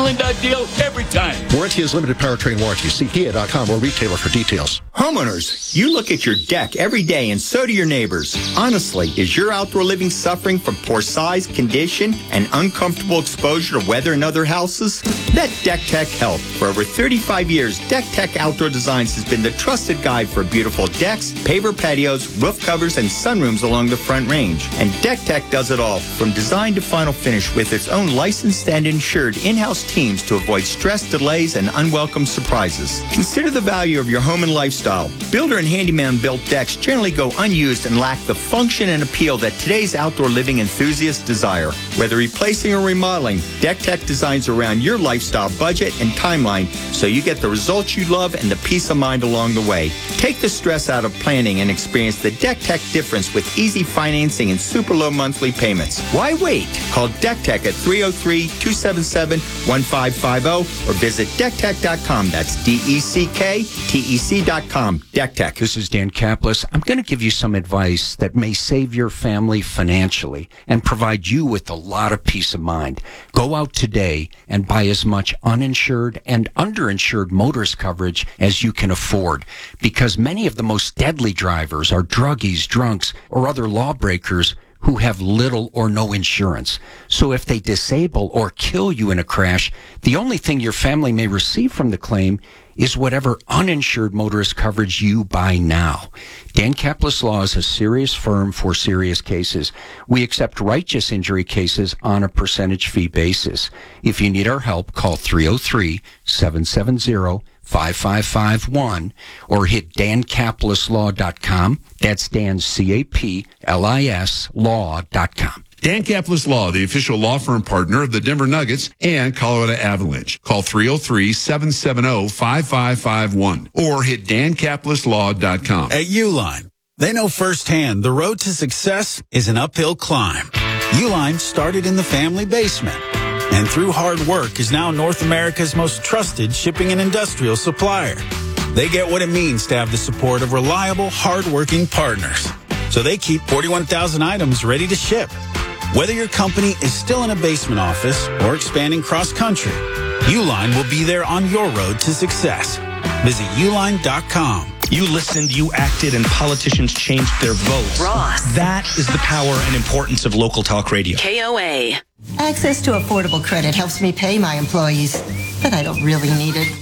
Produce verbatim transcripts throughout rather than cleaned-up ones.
Newland deal every time. Warranty is limited powertrain warranty. See Kia dot com or retailer for details. Homeowners, you look at your deck every day and so do your neighbors. Honestly, is your outdoor living suffering from poor size, condition, and uncomfortable exposure to weather in other houses? Let Deck Tech help. For over thirty-five years, Deck Tech Outdoor Designs has been the trusted guide for beautiful decks, paver patios, roof covers, and sunrooms along the Front Range. And Deck Tech does it all, from design to final finish, with its own licensed and insured in-house teams to avoid stress, delays, and unwelcome surprises. Consider the value of your home and lifestyle. Builder and handyman built decks generally go unused and lack the function and appeal that today's outdoor living enthusiasts desire. Whether replacing or remodeling, Deck Tech designs around your lifestyle budget and timeline so you get the results you love and the peace of mind along the way. Take the stress out of planning and experience the Deck Tech difference with easy financing and super low monthly payments. Why wait? Call Deck Tech at three oh three, two seven seven, one five five oh or visit deck tech dot com. That's D E C K T E C dot com. Deck Tech. This is Dan Kaplis. I'm going to give you some advice that may save your family financially and provide you with a lot of peace of mind. Go out today and buy as much uninsured and underinsured motorist coverage as you can afford, because many of the most deadly drivers are druggies, drunks, or other lawbreakers who have little or no insurance. So if they disable or kill you in a crash, the only thing your family may receive from the claim is whatever uninsured motorist coverage you buy now. Dan Kaplis Law is a serious firm for serious cases. We accept righteous injury cases on a percentage fee basis. If you need our help, call three oh three, seven seven zero, five five five one or hit dan kaplis law dot com. That's Dan, C A P L I S, law dot com. Dan Kaplis Law, the official law firm partner of the Denver Nuggets and Colorado Avalanche. Call three oh three, seven seven zero, five five five one or hit dan kaplis law dot com. At Uline, they know firsthand the road to success is an uphill climb. Uline started in the family basement and through hard work is now North America's most trusted shipping and industrial supplier. They get what it means to have the support of reliable, hard-working partners. So they keep forty-one thousand items ready to ship. Whether your company is still in a basement office or expanding cross-country, Uline will be there on your road to success. Visit uline dot com. You listened, you acted, and politicians changed their votes. Ross. That is the power and importance of local talk radio. K O A. Access to affordable credit helps me pay my employees, but I don't really need it.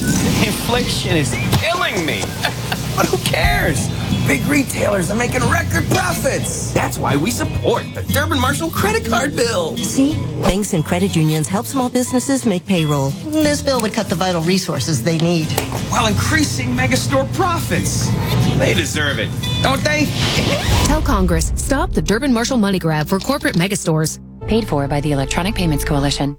Inflation is killing me. But who cares? Big retailers are making record profits. That's why we support the Durbin Marshall credit card bill. See? Banks and credit unions help small businesses make payroll. This bill would cut the vital resources they need, while increasing megastore profits. They deserve it, don't they? Tell Congress, stop the Durbin Marshall money grab for corporate megastores. Paid for by the Electronic Payments Coalition.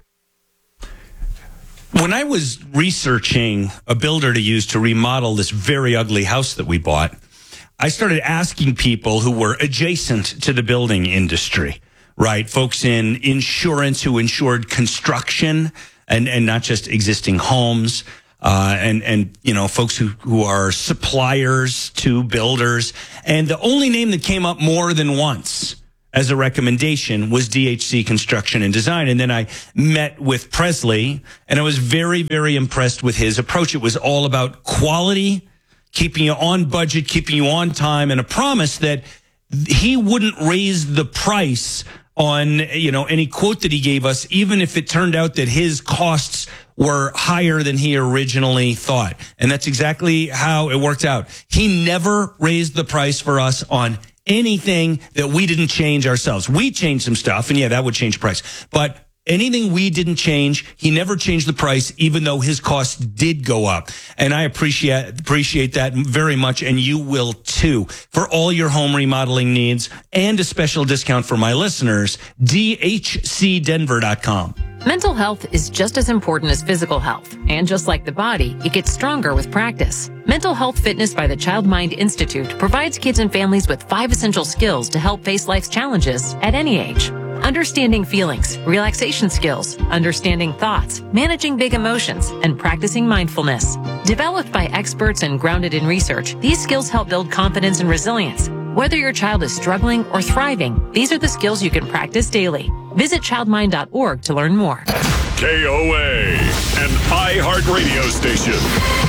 When I was researching a builder to use to remodel this very ugly house that we bought, I started asking people who were adjacent to the building industry, right? Folks in insurance who insured construction and, and not just existing homes, uh, and, and, you know, folks who, who are suppliers to builders. And the only name that came up more than once as a recommendation was D H C Construction and Design. And then I met with Presley, and I was very, very impressed with his approach. It was all about quality, keeping you on budget, keeping you on time, and a promise that he wouldn't raise the price on, you know, any quote that he gave us, even if it turned out that his costs were higher than he originally thought. And that's exactly how it worked out. He never raised the price for us on anything that we didn't change ourselves. We changed some stuff, and yeah, that would change the price. But anything we didn't change, he never changed the price, even though his costs did go up. And I appreciate appreciate that very much, and you will too. For all your home remodeling needs and a special discount for my listeners, D H C denver dot com. Mental health is just as important as physical health. And just like the body, it gets stronger with practice. Mental Health Fitness by the Child Mind Institute provides kids and families with five essential skills to help face life's challenges at any age. Understanding feelings, relaxation skills, understanding thoughts, managing big emotions, and practicing mindfulness. Developed by experts and grounded in research, these skills help build confidence and resilience. Whether your child is struggling or thriving, these are the skills you can practice daily. Visit child mind dot org to learn more. K O A, an iHeartRadio station.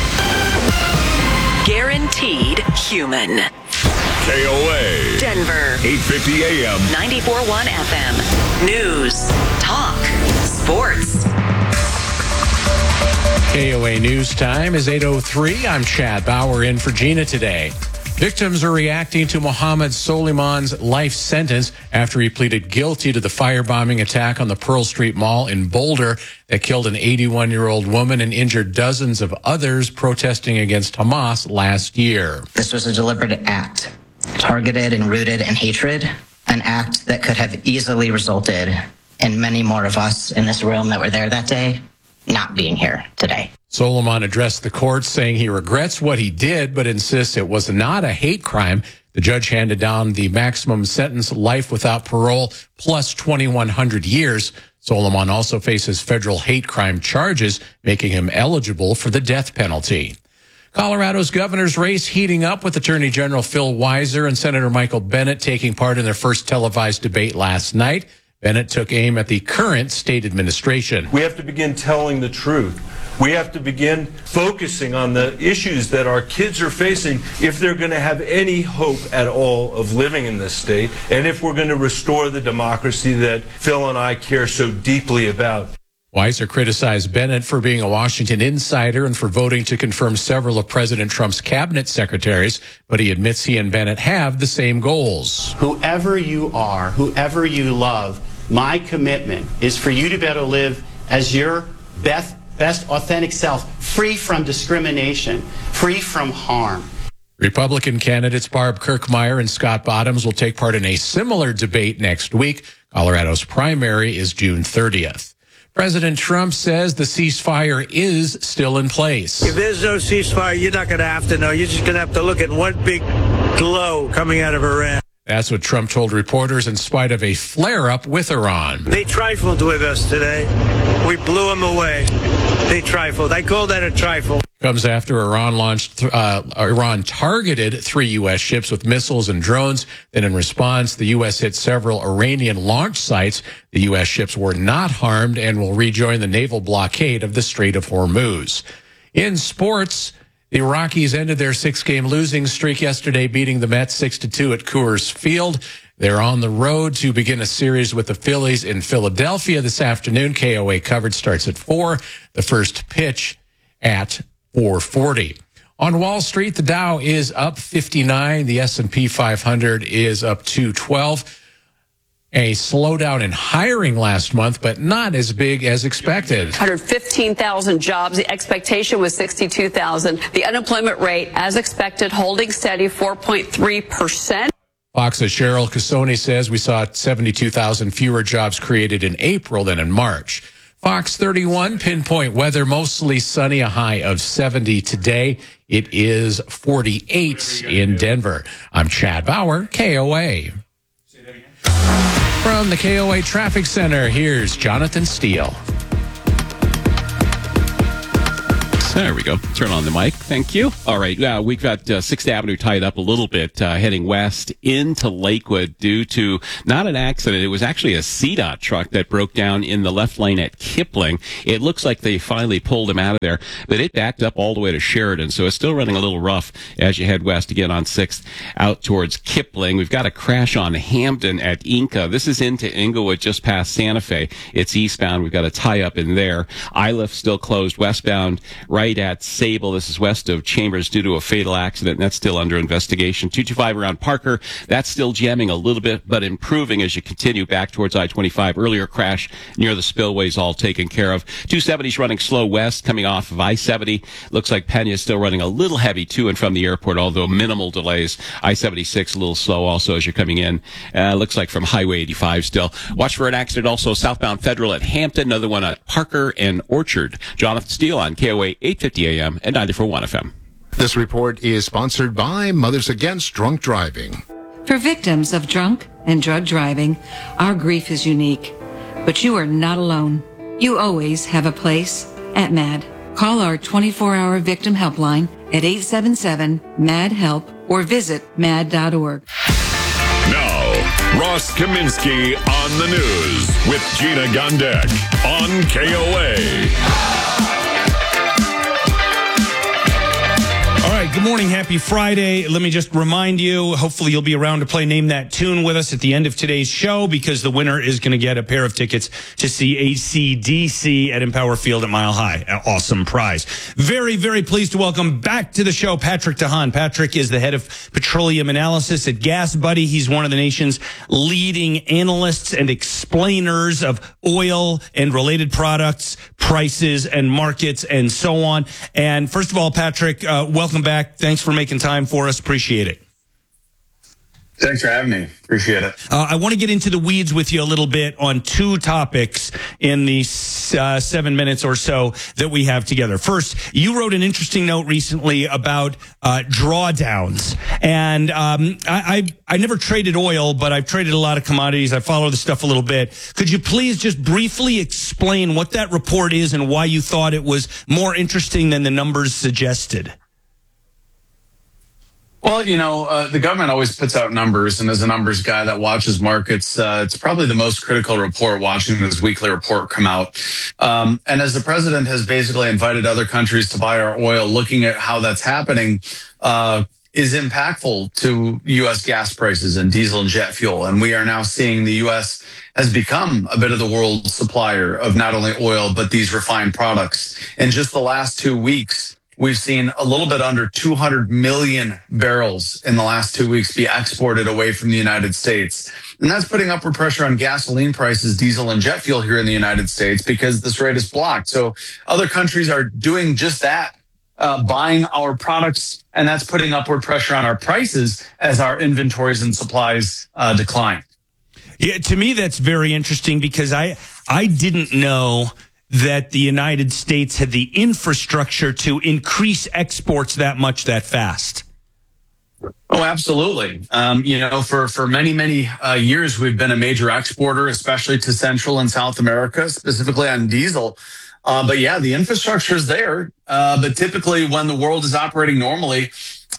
Guaranteed human. K O A. Denver. eight fifty A M. ninety-four point one F M. News. Talk. Sports. K O A News Time is eight oh three. I'm Chad Bauer in for Gina today. Victims are reacting to Mohammed Soliman's life sentence after he pleaded guilty to the firebombing attack on the Pearl Street Mall in Boulder that killed an eighty-one-year-old woman and injured dozens of others protesting against Hamas last year. This was a deliberate act, targeted and rooted in hatred, an act that could have easily resulted in many more of us in this room that were there that day not being here today. Soliman addressed the court saying he regrets what he did, but insists it was not a hate crime. The judge handed down the maximum sentence, life without parole, plus twenty-one hundred years. Soliman also faces federal hate crime charges, making him eligible for the death penalty. Colorado's governor's race heating up with Attorney General Phil Weiser and Senator Michael Bennet taking part in their first televised debate last night. Bennett took aim at the current state administration. We have to begin telling the truth. We have to begin focusing on the issues that our kids are facing if they're going to have any hope at all of living in this state, and if we're going to restore the democracy that Phil and I care so deeply about. Weiser criticized Bennett for being a Washington insider and for voting to confirm several of President Trump's cabinet secretaries, but he admits he and Bennett have the same goals. Whoever you are, whoever you love, my commitment is for you to be able to live as your best, best authentic self, free from discrimination, free from harm. Republican candidates Barb Kirkmeyer and Scott Bottoms will take part in a similar debate next week. Colorado's primary is June thirtieth. President Trump says the ceasefire is still in place. If there's no ceasefire, you're not going to have to know. You're just going to have to look at one big glow coming out of Iran. That's what Trump told reporters in spite of a flare-up with Iran. They trifled with us today. We blew them away. They trifled. I call that a trifle. Comes after Iran launched, uh, Iran targeted three U S ships with missiles and drones. Then in response, the U S hit several Iranian launch sites. The U S ships were not harmed and will rejoin the naval blockade of the Strait of Hormuz. In sports, the Rockies ended their six-game losing streak yesterday, beating the Mets six to two at Coors Field. They're on the road to begin a series with the Phillies in Philadelphia this afternoon. K O A coverage starts at four. The first pitch at four forty. On Wall Street, the Dow is up fifty-nine. The S and P five hundred is up two twelve. A slowdown in hiring last month, but not as big as expected. one hundred fifteen thousand jobs. The expectation was sixty-two thousand. The unemployment rate, as expected, holding steady, four point three percent. Fox's Cheryl Casoni says we saw seventy-two thousand fewer jobs created in April than in March. Fox thirty-one, pinpoint weather, mostly sunny, a high of seventy today. It is forty-eight in Denver. I'm Chad Bauer, K O A. From the K O A Traffic Center, here's Jonathan Steele. There we go. Turn on the mic. Thank you. All right. Uh, we've got uh, sixth Avenue tied up a little bit, uh, heading west into Lakewood due to not an accident. It was actually a C DOT truck that broke down in the left lane at Kipling. It looks like they finally pulled him out of there, but it backed up all the way to Sheridan. So it's still running a little rough as you head west again on sixth out towards Kipling. We've got a crash on Hampton at Inca. This is into Inglewood just past Santa Fe. It's eastbound. We've got a tie up in there. I L I F still closed westbound right at Sable. This is west of Chambers due to a fatal accident, and that's still under investigation. two twenty-five around Parker, that's still jamming a little bit, but improving as you continue back towards I twenty-five. Earlier crash near the spillways all taken care of. two seventy's running slow west coming off of I seventy. Looks like Pena's still running a little heavy to and from the airport, although minimal delays. I seventy-six a little slow also as you're coming in. Uh, looks like from Highway eighty-five still. Watch for an accident also southbound Federal at Hampton, another one at Parker and Orchard. Jonathan Steele on K O A eight fifty A M and ninety-four point one F M. This report is sponsored by Mothers Against Drunk Driving. For victims of drunk and drug driving, our grief is unique. But you are not alone. You always have a place at MAD. Call our twenty-four hour victim helpline at eight seven seven, M A D, HELP or visit mad dot org. Now, Ross Kaminsky on the news with Gina Gondek on K O A. All right, good morning. Happy Friday. Let me just remind you, hopefully you'll be around to play Name That Tune with us at the end of today's show, because the winner is going to get a pair of tickets to see A C D C at Empower Field at Mile High. An awesome prize. Very, very pleased to welcome back to the show Patrick DeHaan. Patrick is the head of petroleum analysis at Gas Buddy. He's one of the nation's leading analysts and explainers of oil and related products, prices and markets and so on. And first of all, Patrick, uh, welcome back. Thanks for making time for us. Appreciate it. Thanks for having me. Appreciate it. Uh, I want to get into the weeds with you a little bit on two topics in the uh, seven minutes or so that we have together. First, you wrote an interesting note recently about uh, drawdowns. And um, I, I, I never traded oil, but I've traded a lot of commodities. I follow the stuff a little bit. Could you please just briefly explain what that report is and why you thought it was more interesting than the numbers suggested? Well, you know, uh, the government always puts out numbers, and as a numbers guy that watches markets, uh, it's probably the most critical report, watching this weekly report come out. Um, and as the president has basically invited other countries to buy our oil, looking at how that's happening uh, is impactful to U S gas prices and diesel and jet fuel. And we are now seeing the U S has become a bit of the world supplier of not only oil, but these refined products. In just the last two weeks, we've seen a little bit under two hundred million barrels in the last two weeks be exported away from the United States. And that's putting upward pressure on gasoline prices, diesel and jet fuel here in the United States, because this rate is blocked. So other countries are doing just that, uh, buying our products, and that's putting upward pressure on our prices as our inventories and supplies uh, decline. Yeah, to me, that's very interesting, because I I didn't know that the United States had the infrastructure to increase exports that much that fast. Oh, absolutely. Um, you know, for, for many, many uh, years, we've been a major exporter, especially to Central and South America, specifically on diesel. Uh, but yeah, the infrastructure is there. Uh, but typically when the world is operating normally,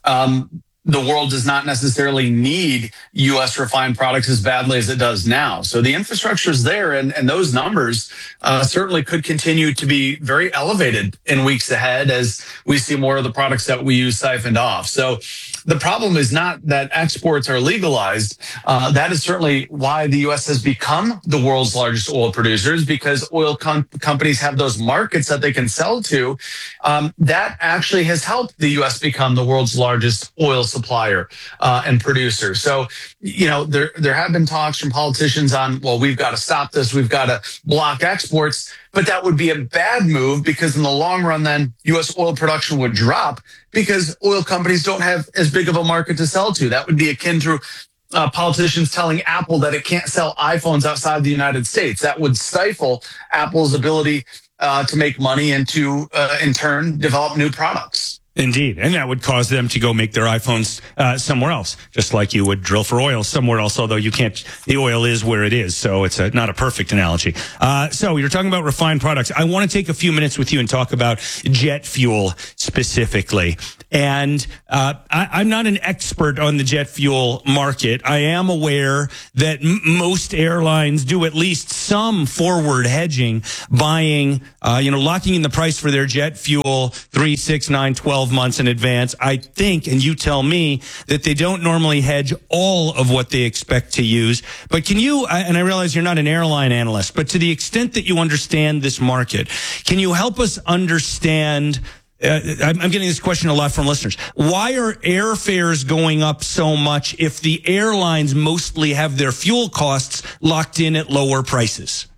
um, the world does not necessarily need U S refined products as badly as it does now. So the infrastructure is there, and, and those numbers uh, certainly could continue to be very elevated in weeks ahead as we see more of the products that we use siphoned off. So the problem is not that exports are legalized. Uh, that is certainly why the U S has become the world's largest oil producers, because oil com- companies have those markets that they can sell to. Um, that actually has helped the U S become the world's largest oil supplier uh, and producer. So, you know, there there have been talks from politicians on, well, we've got to stop this, we've got to block exports, but that would be a bad move, because in the long run, then U S oil production would drop because oil companies don't have as big of a market to sell to. That would be akin to uh, politicians telling Apple that it can't sell iPhones outside the United States. That would stifle Apple's ability uh, to make money and to, uh, in turn, develop new products. Indeed. And that would cause them to go make their iPhones uh, somewhere else, just like you would drill for oil somewhere else, although you can't, the oil is where it is. So it's a, not a perfect analogy. Uh, so you're talking about refined products. I want to take a few minutes with you and talk about jet fuel specifically. And uh, I, I'm not an expert on the jet fuel market. I am aware that m- most airlines do at least some forward hedging, buying, uh, you know, locking in the price for their jet fuel three, six, nine, twelve months in advance. I think, and you tell me, that they don't normally hedge all of what they expect to use. But can you, and I realize you're not an airline analyst, but to the extent that you understand this market, can you help us understand, uh, I'm, I'm getting this question a lot from listeners, why are airfares going up so much if the airlines mostly have their fuel costs locked in at lower prices?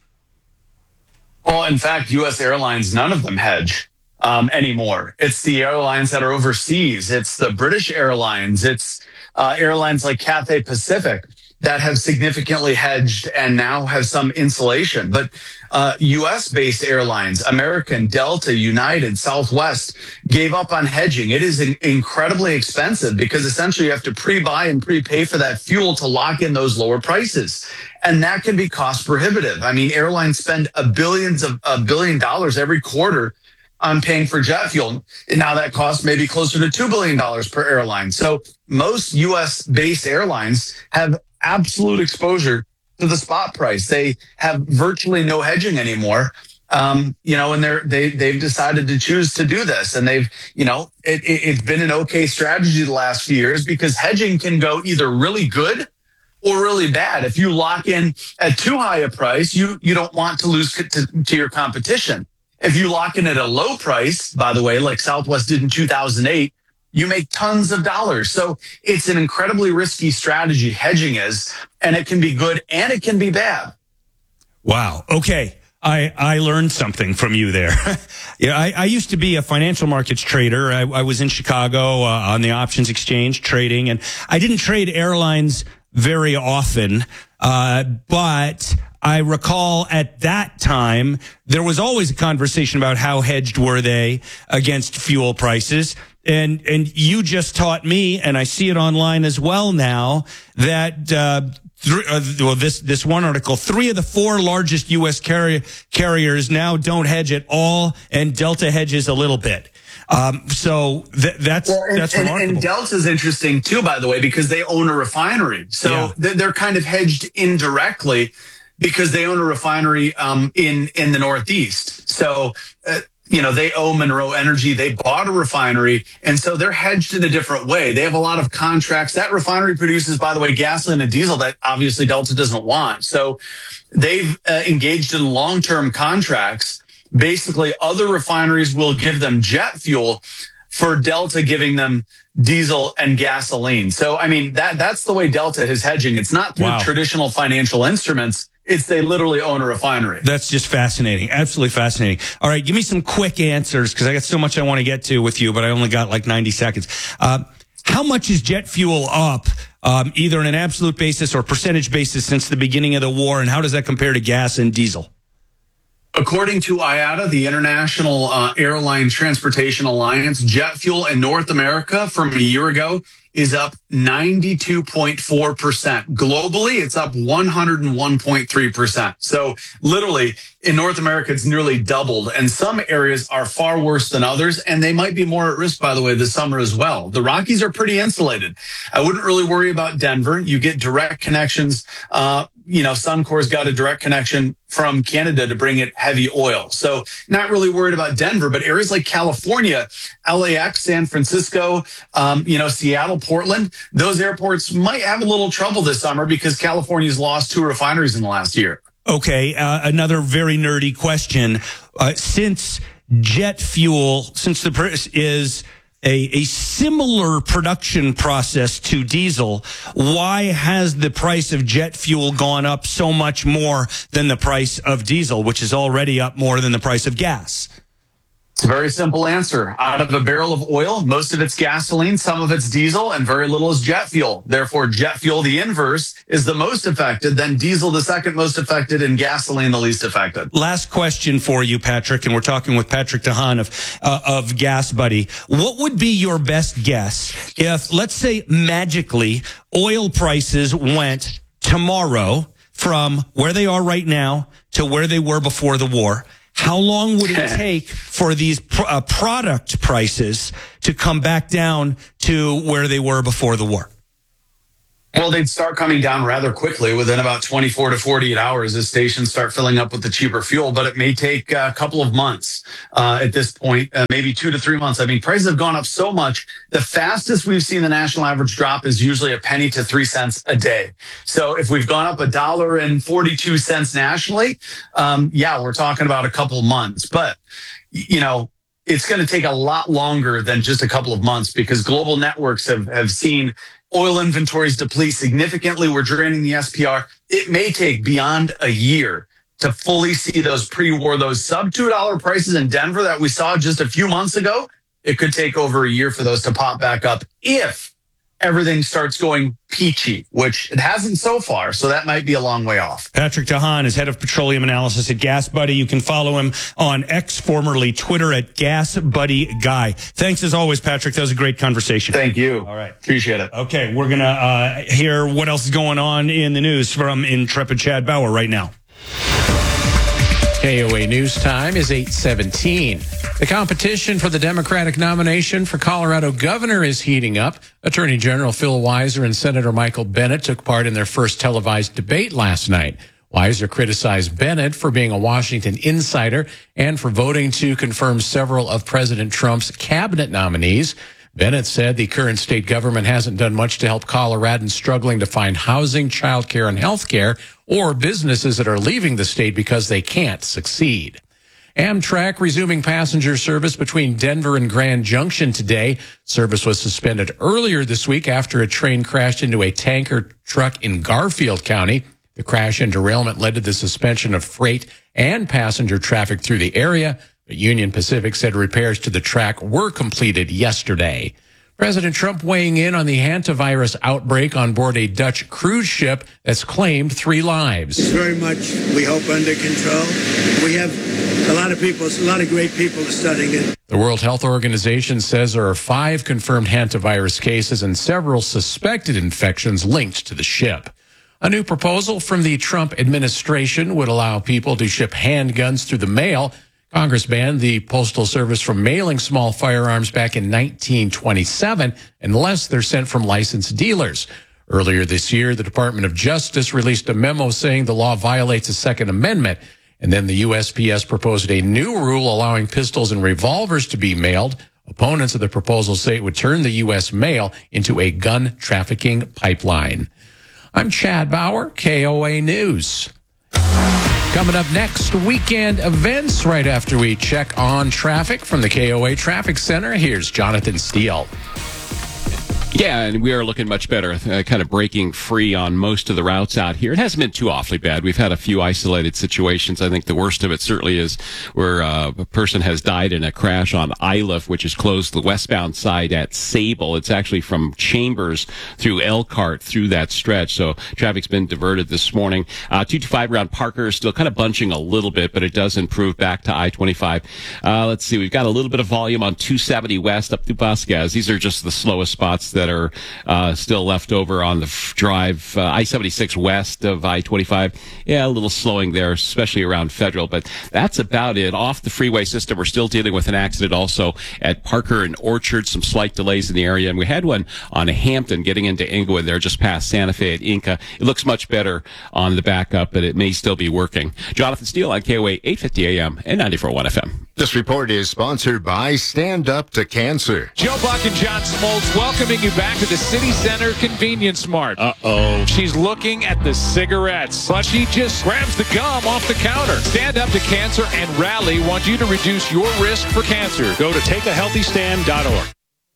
Well, in fact, U S airlines, none of them hedge. Um, anymore. It's the airlines that are overseas. It's the British Airlines. It's uh, airlines like Cathay Pacific that have significantly hedged and now have some insulation. But uh, U S-based airlines, American, Delta, United, Southwest, gave up on hedging. It is in- incredibly expensive, because essentially you have to pre-buy and prepay for that fuel to lock in those lower prices. And that can be cost prohibitive. I mean, airlines spend a billions of a billion dollars every quarter on paying for jet fuel. And now that costs maybe closer to two billion dollars per airline. So most U S-based airlines have absolute exposure to the spot price. They have virtually no hedging anymore. Um, you know, and they're, they, they've decided to choose to do this. And they've, you know, it, it, it's been an okay strategy the last few years because hedging can go either really good or really bad. If you lock in at too high a price, you, you don't want to lose to, to your competition. If you lock in at a low price, by the way, like Southwest did in two thousand eight, you make tons of dollars. So it's an incredibly risky strategy, hedging is, and it can be good and it can be bad. Wow. Okay. I, I learned something from you there. yeah, I, I used to be a financial markets trader. I, I was in Chicago uh, on the options exchange trading, and I didn't trade airlines very often, uh, but I recall at that time, there was always a conversation about how hedged were they against fuel prices. And, and you just taught me, and I see it online as well now, that, uh, Three, uh, well, this this one article, three of the four largest U S carrier, carriers now don't hedge at all, and Delta hedges a little bit. Um, so th- that's well, and, that's and, remarkable. And Delta's interesting too, by the way, because they own a refinery, so Yeah. they're, they're kind of hedged indirectly because they own a refinery um, in in the Northeast. So. Uh, You know, they own Monroe Energy. They bought a refinery, and so they're hedged in a different way. They have a lot of contracts. That refinery produces, by the way, gasoline and diesel that obviously Delta doesn't want. So they've uh, engaged in long-term contracts. Basically, other refineries will give them jet fuel for Delta giving them diesel and gasoline. So, I mean, that that's the way Delta is hedging. It's not through Wow. traditional financial instruments. It's they literally own a refinery. That's just fascinating. Absolutely fascinating. All right, give me some quick answers because I got so much I want to get to with you, but I only got like ninety seconds. Uh, how much is jet fuel up, um, either on an absolute basis or percentage basis since the beginning of the war, and how does that compare to gas and diesel? According to I A T A, the International uh, Airline Transportation Alliance, jet fuel in North America from a year ago is up ninety-two point four percent. Globally, it's up one hundred one point three percent. So literally in North America, it's nearly doubled. And some areas are far worse than others. And they might be more at risk, by the way, this summer as well. The Rockies are pretty insulated. I wouldn't really worry about Denver. You get direct connections. Uh, you know, Suncor's got a direct connection from Canada to bring it heavy oil. So not really worried about Denver, but areas like California, L A X, San Francisco, um, you know, Seattle, Portland, those airports might have a little trouble this summer because California's lost two refineries in the last year. Okay, uh, another very nerdy question. Uh, since jet fuel, since the pr- is a, a similar production process to diesel, why has the price of jet fuel gone up so much more than the price of diesel, which is already up more than the price of gas? It's a very simple answer. Out of a barrel of oil, most of it's gasoline, some of it's diesel, and very little is jet fuel. Therefore, jet fuel, the inverse, is the most affected, then diesel the second most affected, and gasoline the least affected. Last question for you, Patrick, and we're talking with Patrick DeHaan of, uh, of Gas Buddy. What would be your best guess if, let's say, magically oil prices went tomorrow from where they are right now to where they were before the war? How long would it take for these pr- uh, product prices to come back down to where they were before the war? Well, they'd start coming down rather quickly within about twenty-four to forty-eight hours as stations start filling up with the cheaper fuel, but it may take a couple of months uh, at this point, uh, maybe two to three months. I mean, prices have gone up so much. The fastest we've seen the national average drop is usually a penny to three cents a day. So if we've gone up a dollar and forty-two cents nationally, um, yeah, we're talking about a couple of months. But, you know, it's going to take a lot longer than just a couple of months because global networks have, have seen oil inventories deplete significantly. We're draining the S P R. It may take beyond a year to fully see those pre-war, those sub two dollar prices in Denver that we saw just a few months ago. It could take over a year for those to pop back up if everything starts going peachy, which it hasn't so far. So that might be a long way off. Patrick DeHaan is head of petroleum analysis at Gas Buddy. You can follow him on X, formerly Twitter, at Gas Buddy Guy. Thanks as always, Patrick. That was a great conversation. Thank you. All right. Appreciate it. Okay. We're going to uh, hear what else is going on in the news from intrepid Chad Bauer right now. K O A News Time is eight seventeen. The competition for the Democratic nomination for Colorado governor is heating up. Attorney General Phil Weiser and Senator Michael Bennet took part in their first televised debate last night. Weiser criticized Bennet for being a Washington insider and for voting to confirm several of President Trump's cabinet nominees. Bennet said the current state government hasn't done much to help Coloradans struggling to find housing, child care, and health care, or businesses that are leaving the state because they can't succeed. Amtrak resuming passenger service between Denver and Grand Junction today. Service was suspended earlier this week after a train crashed into a tanker truck in Garfield County. The crash and derailment led to the suspension of freight and passenger traffic through the area, but Union Pacific said repairs to the track were completed yesterday. President Trump weighing in on the hantavirus outbreak on board a Dutch cruise ship that's claimed three lives. It's very much, we hope, under control. We have a lot of people, a lot of great people studying it. The World Health Organization says there are five confirmed hantavirus cases and several suspected infections linked to the ship. A new proposal from the Trump administration would allow people to ship handguns through the mail. Congress banned the Postal Service from mailing small firearms back in nineteen twenty-seven unless they're sent from licensed dealers. Earlier this year, the Department of Justice released a memo saying the law violates the Second Amendment. And then the U S P S proposed a new rule allowing pistols and revolvers to be mailed. Opponents of the proposal say it would turn the U S mail into a gun trafficking pipeline. I'm Chad Bauer, K O A News. Coming up next, weekend events right after we check on traffic from the K O A Traffic Center. Here's Jonathan Steele. Yeah, and we are looking much better, uh, kind of breaking free on most of the routes out here. It hasn't been too awfully bad. We've had a few isolated situations. I think the worst of it certainly is where uh, a person has died in a crash on Iliff, which is closed the westbound side at Sable. It's actually from Chambers through Elkhart through that stretch. So traffic's been diverted this morning. Uh, two twenty-five around Parker is still kind of bunching a little bit, but it does improve back to I twenty-five. Uh, let's see. We've got a little bit of volume on two seventy west up through Vasquez. These are just the slowest spots that are uh, still left over on the f- drive. Uh, I seventy-six west of I twenty-five. Yeah, a little slowing there, especially around Federal, but that's about it. Off the freeway system, we're still dealing with an accident also at Parker and Orchard. Some slight delays in the area, and we had one on Hampton getting into Inglewood there just past Santa Fe at Inca. It looks much better on the backup, but it may still be working. Jonathan Steele on K O A eight fifty A M and ninety-four point one F M. This report is sponsored by Stand Up to Cancer. Joe Buck and John Smoltz welcoming you back to the City Center Convenience Mart. Uh-oh. She's looking at the cigarettes, but she just grabs the gum off the counter. Stand Up to Cancer and Rally want you to reduce your risk for cancer. Go to take a healthy stand dot org.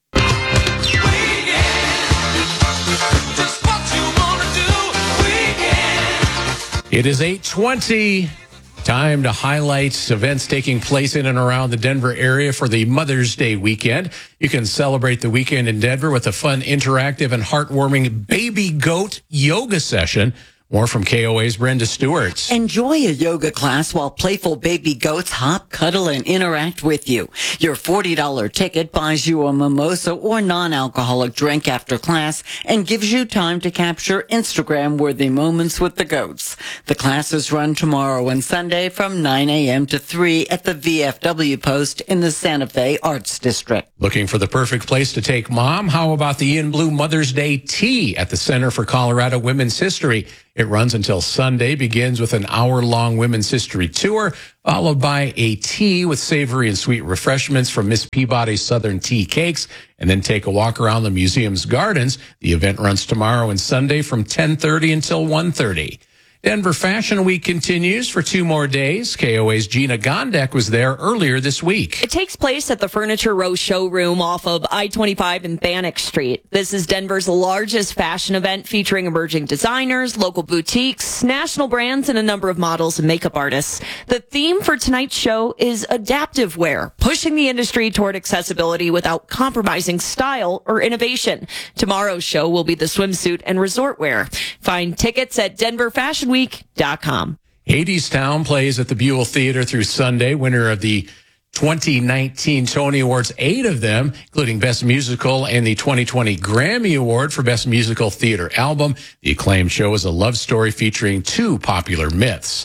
It is eight twenty. Time to highlight events taking place in and around the Denver area for the Mother's Day weekend. You can celebrate the weekend in Denver with a fun, interactive, and heartwarming baby goat yoga session. More from K O A's Brenda Stewart. Enjoy a yoga class while playful baby goats hop, cuddle, and interact with you. Your forty dollars ticket buys you a mimosa or non-alcoholic drink after class and gives you time to capture Instagram-worthy moments with the goats. The classes run tomorrow and Sunday from nine a.m. to three at the V F W post in the Santa Fe Arts District. Looking for the perfect place to take mom? How about the In Blue Mother's Day Tea at the Center for Colorado Women's History? It runs until Sunday, begins with an hour-long women's history tour, followed by a tea with savory and sweet refreshments from Miss Peabody's Southern Tea Cakes, and then take a walk around the museum's gardens. The event runs tomorrow and Sunday from ten thirty until one thirty. Denver Fashion Week continues for two more days. K O A's Gina Gondek was there earlier this week. It takes place at the Furniture Row showroom off of I twenty-five and Bannock Street. This is Denver's largest fashion event featuring emerging designers, local boutiques, national brands, and a number of models and makeup artists. The theme for tonight's show is adaptive wear, pushing the industry toward accessibility without compromising style or innovation. Tomorrow's show will be the swimsuit and resort wear. Find tickets at denver fashion week dot com. Hadestown plays at the Buell Theater through Sunday, winner of the twenty nineteen Tony Awards, eight of them, including Best Musical and the twenty twenty Grammy Award for Best Musical Theater Album. The acclaimed show is a love story featuring two popular myths.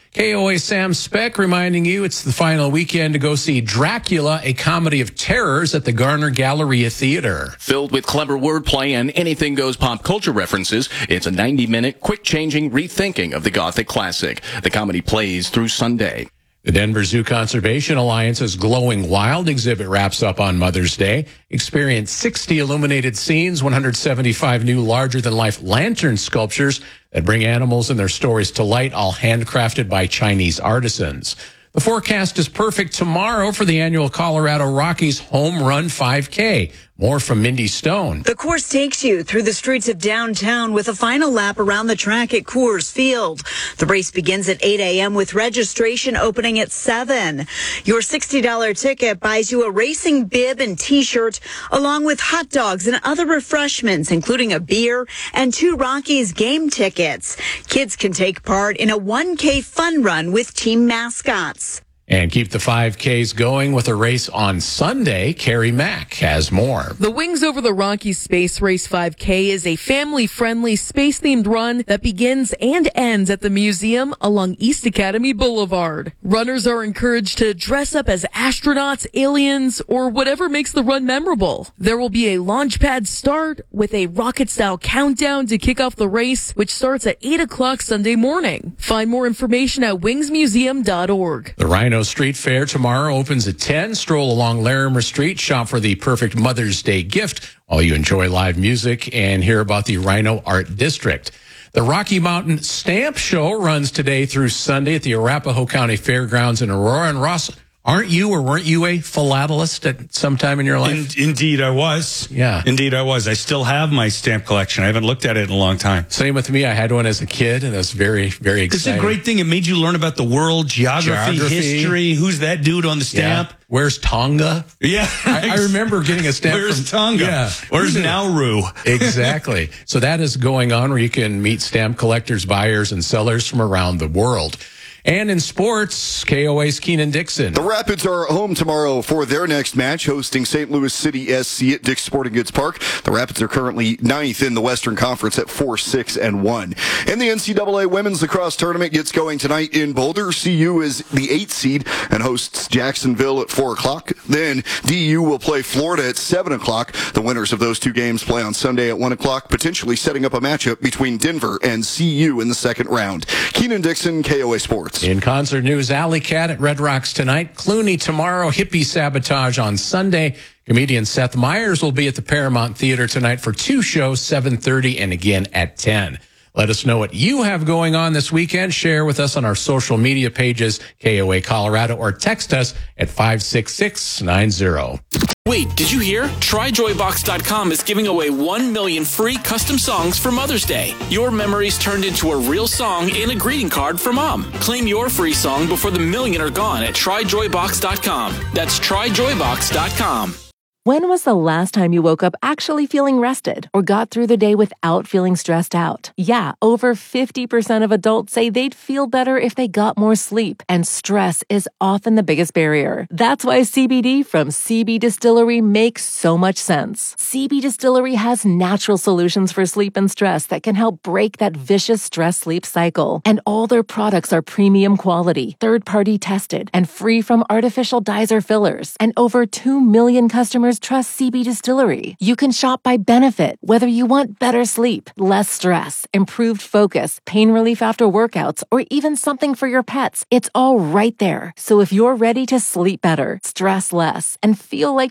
K O A Sam Speck reminding you it's the final weekend to go see Dracula, a comedy of terrors at the Garner Galleria Theater. Filled with clever wordplay and anything goes pop culture references, it's a ninety minute, quick changing rethinking of the Gothic classic. The comedy plays through Sunday. The Denver Zoo Conservation Alliance's Glowing Wild exhibit wraps up on Mother's Day. Experience sixty illuminated scenes, one hundred seventy-five new larger-than-life lantern sculptures that bring animals and their stories to light, all handcrafted by Chinese artisans. The forecast is perfect tomorrow for the annual Colorado Rockies Home Run five K. More from Mindy Stone. The course takes you through the streets of downtown with a final lap around the track at Coors Field. The race begins at eight a.m. with registration opening at seven. Your sixty dollars ticket buys you a racing bib and T-shirt, along with hot dogs and other refreshments, including a beer and two Rockies game tickets. Kids can take part in a one K fun run with team mascots. And keep the five Ks going with a race on Sunday. Carrie Mack has more. The Wings Over the Rockies Space Race five K is a family-friendly, space-themed run that begins and ends at the museum along East Academy Boulevard. Runners are encouraged to dress up as astronauts, aliens, or whatever makes the run memorable. There will be a launch pad start with a rocket-style countdown to kick off the race, which starts at eight o'clock Sunday morning. Find more information at wings museum dot org. The Rhino Street Fair tomorrow opens at ten. Stroll along Larimer Street, shop for the perfect Mother's Day gift while you enjoy live music and hear about the Rhino Art District. The Rocky Mountain Stamp Show runs today through Sunday at the Arapahoe County Fairgrounds in Aurora. And Ross, aren't you or weren't you a philatelist at some time in your life? In, indeed, I was. Yeah. Indeed, I was. I still have my stamp collection. I haven't looked at it in a long time. Same with me. I had one as a kid, and it was very, very exciting. It's a great thing. It made you learn about the world, geography, Geography. history. Who's that dude on the stamp? Yeah. Where's Tonga? Yeah. I, I remember getting a stamp Where's from Tonga? Yeah. Where's Nauru? Exactly. So that is going on where you can meet stamp collectors, buyers, and sellers from around the world. And in sports, K O A's Keenan Dixon. The Rapids are home tomorrow for their next match, hosting Saint Louis City S C at Dick's Sporting Goods Park. The Rapids are currently ninth in the Western Conference at four, six, and one. And the N C double A Women's Lacrosse Tournament gets going tonight in Boulder. C U is the eighth seed and hosts Jacksonville at four o'clock. Then D U will play Florida at seven o'clock. The winners of those two games play on Sunday at one o'clock, potentially setting up a matchup between Denver and C U in the second round. Keenan Dixon, K O A Sports. In concert news, Alley Cat at Red Rocks tonight. Clooney tomorrow. Hippie Sabotage on Sunday. Comedian Seth Meyers will be at the Paramount Theater tonight for two shows, seven thirty and again at ten. Let us know what you have going on this weekend. Share with us on our social media pages, K O A Colorado, or text us at five six six nine zero. Wait, did you hear? Try joy box dot com is giving away one million free custom songs for Mother's Day. Your memories turned into a real song and a greeting card for Mom. Claim your free song before the million are gone at try joy box dot com. That's try joy box dot com. When was the last time you woke up actually feeling rested or got through the day without feeling stressed out? Yeah, over fifty percent of adults say they'd feel better if they got more sleep, and stress is often the biggest barrier. That's why C B D from C B Distillery makes so much sense. C B Distillery has natural solutions for sleep and stress that can help break that vicious stress-sleep cycle. And all their products are premium quality, third-party tested, and free from artificial dyes or fillers. And over two million customers trust C B Distillery. You can shop by benefit, whether you want better sleep, less stress, improved focus, pain relief after workouts, or even something for your pets. It's all right there. So if you're ready to sleep better, stress less, and feel like